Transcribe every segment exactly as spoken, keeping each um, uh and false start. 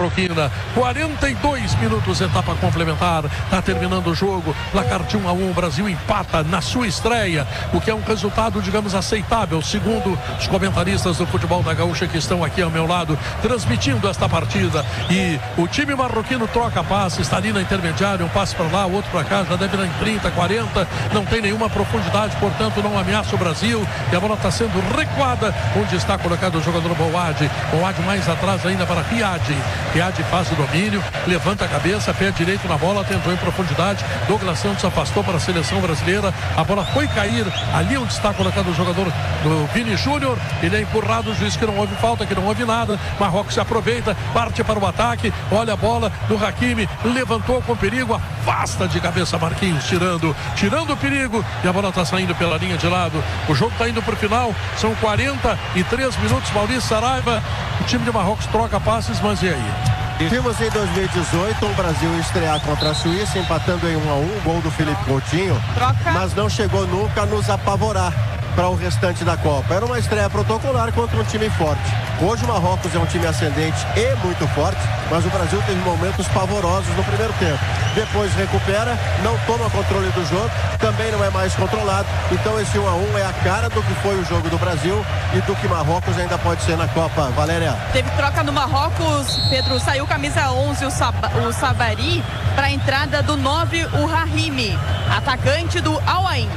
marroquina. quarenta e dois minutos, etapa complementar. Está terminando o jogo. Placar de um a um. O Brasil empata na sua estreia, o que é um resultado, digamos, aceitável, segundo os comentaristas do futebol da Gaúcha que estão aqui ao meu lado, transmitindo esta partida. E o time marroquino troca passe, está ali na intermediária, um passe para lá, outro para cá, já deve ir em trinta, quarenta, não tem nenhuma profundidade, portanto não ameaça o Brasil, e a bola está sendo recuada, onde está colocado o jogador Boad. Boad mais atrás ainda para Riad. Riad faz o domínio, levanta a cabeça, pé direito na bola, tentou em profundidade. Douglas Santos afastou para a seleção brasileira. A bola foi cair ali onde está colocado o jogador do Vini Júnior. Ele é empurrado, o juiz que não houve falta, que não houve nada. Marrocos se aproveita, parte para o ataque, olha a bola do Hakimi, levantou com perigo, afasta de cabeça Marquinhos, tirando, tirando o perigo, e a bola está saindo pela linha de lado. O jogo está indo para o final, são quarenta e três minutos. Maurício Saraiva, o time de Marrocos troca passes, mas e aí? Vimos em dois mil e dezoito o Brasil estrear contra a Suíça, empatando em um a um, gol do Felipe Coutinho, Troca. mas não chegou nunca a nos apavorar para o restante da Copa. Era uma estreia protocolar contra um time forte. Hoje o Marrocos é um time ascendente e muito forte, mas o Brasil teve momentos pavorosos no primeiro tempo. Depois recupera, não toma controle do jogo, também não é mais controlado. Então esse um a um é a cara do que foi o jogo do Brasil e do que Marrocos ainda pode ser na Copa. Valéria. Teve troca no Marrocos, Pedro, saiu camisa onze o, Sab o Sabari para a entrada do nove, o Rahimi, atacante do Al Ain.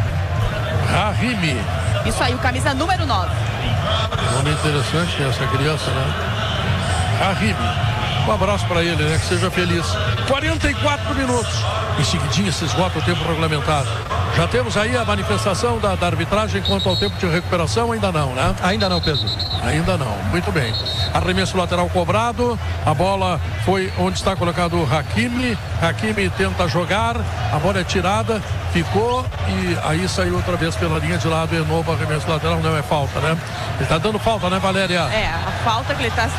Rahimi. Isso aí, o camisa número nove. Nome interessante essa criança, né? Rahimi. Um abraço para ele, né? Que seja feliz. quarenta e quatro minutos. Em seguidinho se esgota o tempo regulamentar. Já temos aí a manifestação da, da arbitragem quanto ao tempo de recuperação? Ainda não, né? Ainda não, Pedro. Ainda não. Muito bem. Arremesso lateral cobrado. A bola foi onde está colocado o Hakimi. Hakimi tenta jogar. A bola é tirada. Ficou e aí saiu outra vez pela linha de lado. E novo arremesso lateral. Não é falta, né? Ele está dando falta, né, Valéria? É, a falta que ele está...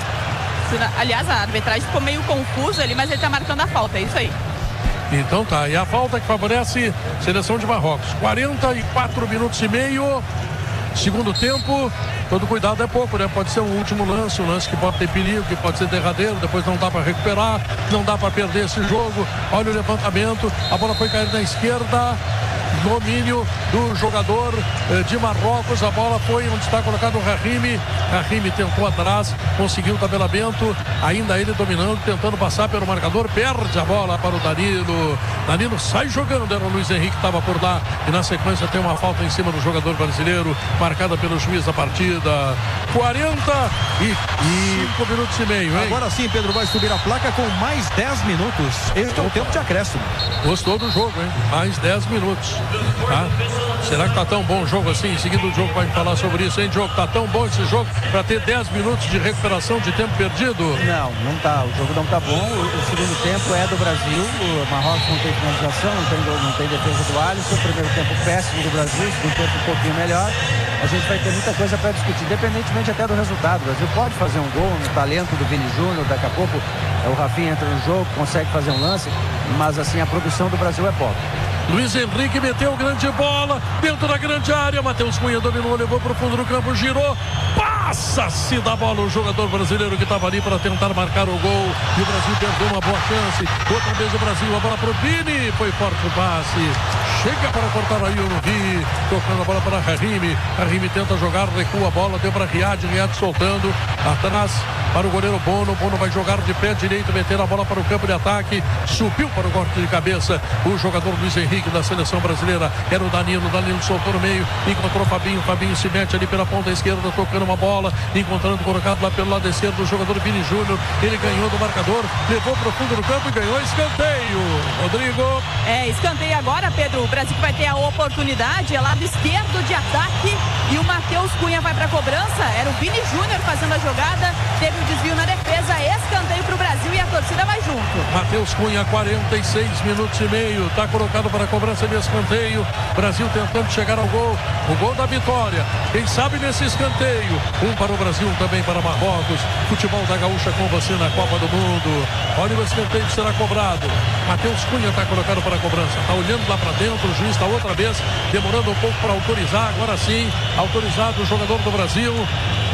Aliás, a arbitragem ficou meio confusa ali, mas ele está marcando a falta. É isso aí. Então tá, e a falta que favorece a seleção de Marrocos. quarenta e quatro minutos e meio, segundo tempo. Todo cuidado é pouco, né? Pode ser um último lance, um lance que pode ter perigo, que pode ser derradeiro, depois não dá para recuperar, não dá para perder esse jogo. Olha o levantamento, a bola foi cair na esquerda. Domínio do jogador eh, de Marrocos. A bola foi onde está colocado o Rahimi. Rahimi tentou atrás, conseguiu o tabelamento. Ainda ele dominando, tentando passar pelo marcador. Perde a bola para o Danilo. Danilo sai jogando. Era o Luiz Henrique que estava por lá. E na sequência tem uma falta em cima do jogador brasileiro, marcada pelo juiz da partida. quarenta e cinco minutos e meio, hein? Agora sim, Pedro, vai subir a placa com mais dez minutos. Este é o tempo de acréscimo. Gostou do jogo, hein? Mais dez minutos. Tá? Será que tá tão bom o jogo assim? Em seguida o jogo vai me falar sobre isso, hein, Diogo? Tá tão bom esse jogo para ter dez minutos de recuperação de tempo perdido? Não, não tá. O jogo não tá bom. O, o segundo tempo é do Brasil. O Marrocos não tem finalização, não tem, não tem defesa do Alisson. O primeiro tempo péssimo do Brasil, o segundo tempo um pouquinho melhor. A gente vai ter muita coisa para discutir, independentemente até do resultado. O Brasil pode fazer um gol no talento do Vini Júnior, daqui a pouco o Rafinha entra no jogo, consegue fazer um lance, mas assim a produção do Brasil é pobre. Luiz Henrique meteu grande bola dentro da grande área. Matheus Cunha dominou, levou para o fundo do campo, girou, passa-se da bola o jogador brasileiro que estava ali para tentar marcar o gol. E o Brasil perdeu uma boa chance. Outra vez o Brasil, a bola para o Vini, foi forte o passe. Chega para cortar aí o Nuvi, tocando a bola para Rahimi. Rahimi tenta jogar, recua a bola, deu para Riad, Riad soltando, atrás para o goleiro Bono. Bono vai jogar de pé direito, meter a bola para o campo de ataque, subiu para o corte de cabeça o jogador Luiz Henrique da seleção brasileira. Era o Danilo, Danilo soltou no meio, encontrou o Fabinho, Fabinho se mete ali pela ponta esquerda, tocando uma bola, encontrando colocado lá pelo lado esquerdo o jogador Vini Júnior. Ele ganhou do marcador, levou para o fundo do campo e ganhou escanteio. Rodrigo. É, escanteio agora, Pedro. O Brasil que vai ter a oportunidade, é lado esquerdo de ataque, e o Matheus Cunha vai para a cobrança. Era o Vini Júnior fazendo a jogada, teve o desvio na defesa, escanteio para o Brasil e a torcida vai junto. Matheus Cunha, quarenta e seis minutos e meio, está colocado para a cobrança de escanteio. Brasil tentando chegar ao gol, o gol da vitória. Quem sabe nesse escanteio, um para o Brasil, um também para Marrocos. Futebol da Gaúcha com você na Copa do Mundo. Olha o escanteio que será cobrado. Matheus Cunha está colocado para a cobrança, está olhando lá para dentro, o juiz está outra vez demorando um pouco para autorizar. Agora sim, autorizado o jogador do Brasil.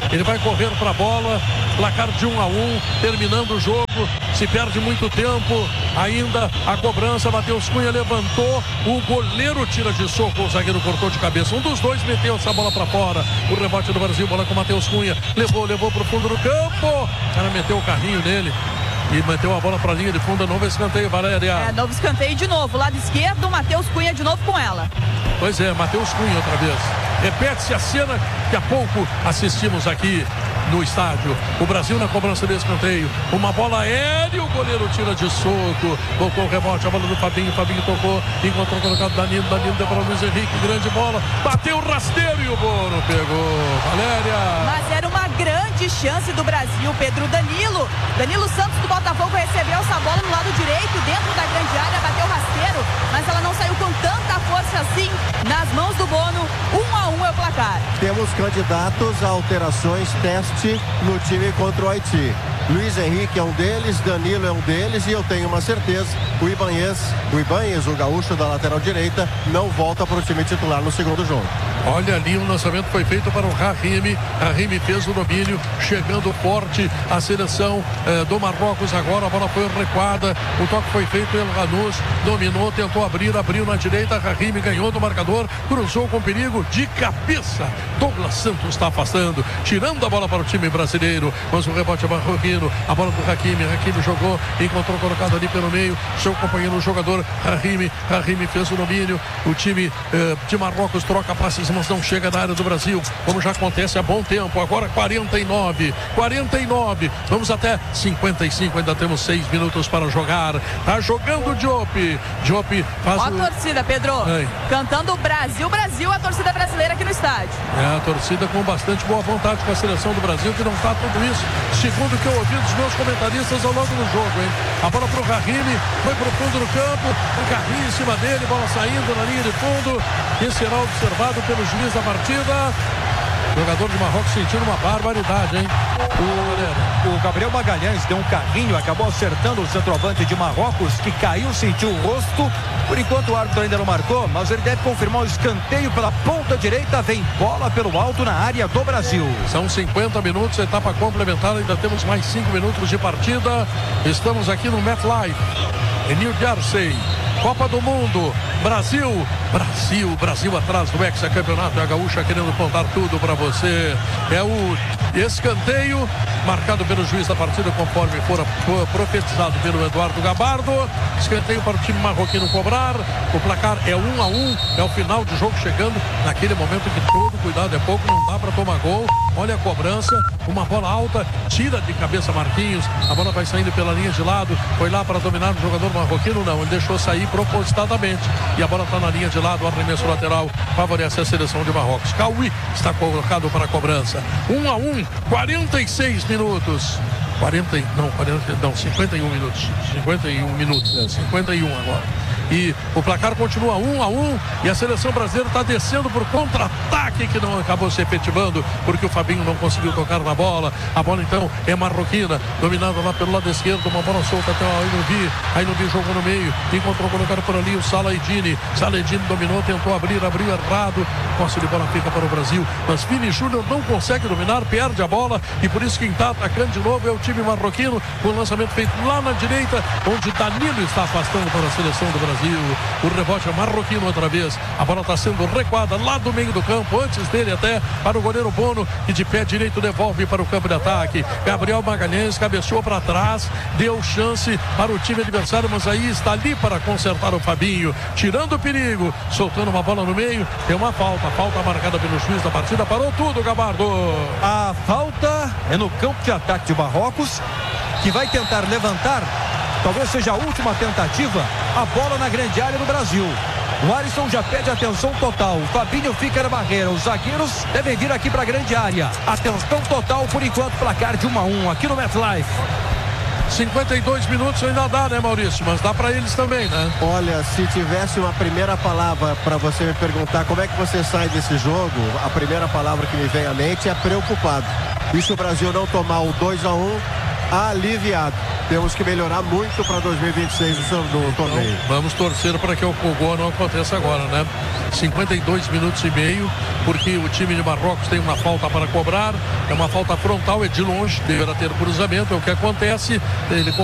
Ele vai correr para a bola. Placar de um a um, terminando o jogo. Se perde muito tempo. Ainda a cobrança. Matheus Cunha levantou. O goleiro tira de soco. O zagueiro cortou de cabeça. Um dos dois meteu essa bola para fora. O rebote do Brasil. Bola com o Matheus Cunha. Levou, levou para o fundo do campo. O cara meteu o carrinho nele. E meteu a bola para a linha de fundo. Novo escanteio, Valéria. É, novo escanteio de novo. Lado esquerdo, Matheus Cunha de novo com ela. Pois é, Matheus Cunha outra vez. Repete-se a cena que há pouco assistimos aqui no estádio. O Brasil na cobrança de escanteio. Uma bola aérea, o goleiro tira de soco. Voltou o rebote, a bola do Fabinho. Fabinho tocou, encontrou colocado Danilo. Danilo deu para o Luiz Henrique. Grande bola. Bateu o rasteiro e o Bono pegou. Valéria. Mas era uma grande chance do Brasil, Pedro. Danilo. Danilo Santos do Botafogo recebeu essa bola no lado direito, dentro da grande área. Bateu o rasteiro, mas ela não saiu com tanta força assim nas mãos do Bono. Um a um é o placar. Temos candidatos a alterações, teste no time contra o Haiti. Luiz Henrique é um deles, Danilo é um deles e eu tenho uma certeza, o Ibanez, o Ibanez, o gaúcho da lateral direita, não volta para o time titular no segundo jogo. Olha ali, o lançamento foi feito para o Rahimi. Rahimi fez o domínio, chegando forte a seleção eh, do Marrocos agora. A bola foi recuada, o toque foi feito, El Ranous dominou, tentou abrir, abriu na direita. Rahimi ganhou do marcador, cruzou com perigo de cabeça. Douglas Santos está afastando, tirando a bola para o time brasileiro. Mas o rebote é marroquino, a bola do Hakimi. Hakimi jogou, encontrou colocado ali pelo meio seu companheiro, o jogador Rahimi. Rahimi fez o domínio. O time eh, de Marrocos troca passes, mas não chega na área do Brasil, como já acontece há bom tempo. Agora quarenta e nove, quarenta e nove, vamos até cinquenta e cinco, ainda temos seis minutos para jogar. Tá jogando o Diop. Diop faz Ó o... a torcida, Pedro. Ei. Cantando Brasil, Brasil, a torcida brasileira aqui no estádio. É, a torcida com bastante boa vontade com a seleção do Brasil, que não está tudo isso, segundo o que eu ouvi dos meus comentaristas ao longo do jogo, hein? A bola pro Rahimi, foi pro fundo do campo, o carrinho em cima dele, bola saindo na linha de fundo, que será observado pelo juiz da partida. O jogador de Marrocos sentindo uma barbaridade, hein? O, o Gabriel Magalhães deu um carrinho, acabou acertando o centroavante de Marrocos, que caiu, sentiu o rosto. Por enquanto o árbitro ainda não marcou, mas ele deve confirmar o escanteio pela ponta direita. Vem bola pelo alto na área do Brasil. São cinquenta minutos, etapa complementar, ainda temos mais cinco minutos de partida. Estamos aqui no MetLife, em New Jersey. Copa do Mundo, Brasil, Brasil, Brasil atrás do hexacampeonato, é a Gaúcha querendo contar tudo para você. É o escanteio marcado pelo juiz da partida, conforme fora profetizado pelo Eduardo Gabardo. Escanteio para o time marroquino cobrar. O placar é um a um, é o final de jogo chegando naquele momento que todo cuidado é pouco, não dá para tomar gol. Olha a cobrança, uma bola alta, tira de cabeça Marquinhos, a bola vai saindo pela linha de lado, foi lá para dominar o jogador marroquino, não, ele deixou sair propositadamente, e a bola está na linha de lado, o arremesso lateral favorece a seleção de Marrocos. Cauí está colocado para a cobrança. um a um, quarenta e seis minutos. quarenta, não, quarenta, não, cinquenta e um minutos. cinquenta e um minutos, é, cinquenta e um agora. E o placar continua um a um e a seleção brasileira está descendo por contra-ataque, que não acabou se efetivando porque o Fabinho não conseguiu tocar na bola. A bola então é marroquina, dominada lá pelo lado esquerdo, uma bola solta até o Ainubi. Ainubi jogou no meio, encontrou colocado por ali o Saladini. Saladini dominou, tentou abrir, abriu errado. Posse de bola fica para o Brasil, mas Vini Júnior não consegue dominar, perde a bola e por isso quem está atacando de novo é o time marroquino, com o lançamento feito lá na direita, onde Danilo está afastando para a seleção do Brasil. O rebote é marroquino outra vez. A bola está sendo recuada lá do meio do campo, antes dele até para o goleiro Bono, que de pé direito devolve para o campo de ataque. Gabriel Magalhães cabeceou para trás, deu chance para o time adversário, mas aí está ali para consertar o Fabinho, tirando o perigo, soltando uma bola no meio. Tem uma falta, falta marcada pelo juiz da partida. Parou tudo, Gabardo. A falta é no campo de ataque de Marrocos, que vai tentar levantar. Talvez seja a última tentativa, a bola na grande área do Brasil. O Alisson já pede atenção total. O Fabinho fica na barreira. Os zagueiros devem vir aqui para a grande área. Atenção total por enquanto, placar de um a um aqui no MetLife. cinquenta e dois minutos ainda dá, né, Maurício? Mas dá para eles também, né? Olha, se tivesse uma primeira palavra para você me perguntar como é que você sai desse jogo, a primeira palavra que me vem à mente é preocupado. E se o Brasil não tomar o dois a um, aliviado. Temos que melhorar muito para dois mil e vinte e seis no torneio. Então, vamos torcer para que o gol não aconteça agora, né? cinquenta e dois minutos e meio, porque o time de Marrocos tem uma falta para cobrar, é uma falta frontal, é de longe, deverá ter cruzamento, é o que acontece. Ele